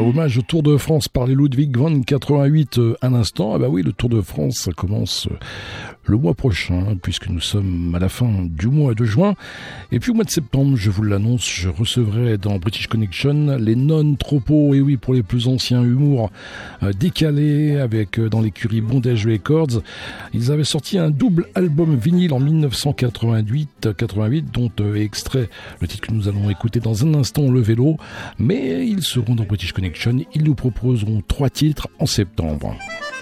hommage au Tour de France par les Ludwig van 88 à l'instant. Ah bah oui, le Tour de France, ça commence le mois prochain, puisque nous sommes à la fin du mois de juin. Et puis au mois de septembre, je vous l'annonce, je recevrai dans British Connection les non-tropos, et oui, pour les plus anciens, humour décalé, avec dans l'écurie Bondage Records. Ils avaient sorti un double album vinyle en 1988, dont est extrait le titre que nous allons écouter dans un instant, Le Vélo. Mais ils seront dans British Connection, ils nous proposeront 3 titres en septembre.